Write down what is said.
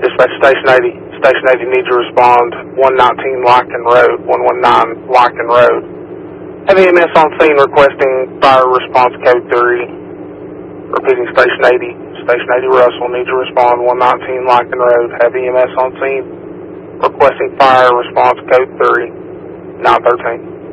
Dispatch Station 80. Station 80 needs to respond 119 Lycan Road, 119 Lycan Road. Have EMS on scene requesting fire response code 3. Repeating Station 80. Station 80 Russell needs to respond 119 Lycan Road. Have EMS on scene requesting fire response code 3. 913.